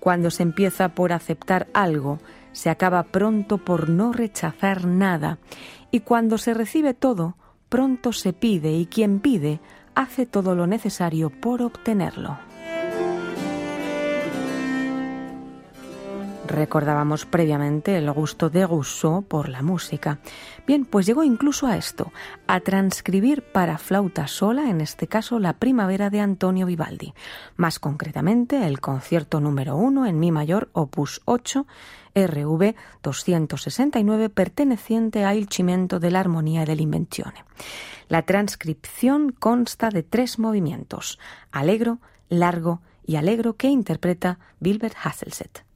Cuando se empieza por aceptar algo, se acaba pronto por no rechazar nada. Y cuando se recibe todo, pronto se pide, y quien pide hace todo lo necesario por obtenerlo. Recordábamos previamente el gusto de Rousseau por la música. Bien, pues llegó incluso a esto, a transcribir para flauta sola, en este caso la Primavera de Antonio Vivaldi. Más concretamente, el concierto número 1 en mi mayor, opus 8, RV 269, perteneciente a Il Cimento dell'Armonia e dell'Invenzione. La transcripción consta de 3 movimientos, allegro, largo y allegro, que interpreta Wilbert Hasselset.